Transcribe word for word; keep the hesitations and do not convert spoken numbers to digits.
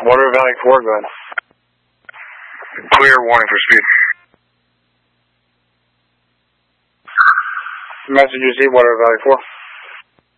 Water Valley four, go ahead. Clear, warning for speed. Message received, Water Valley four.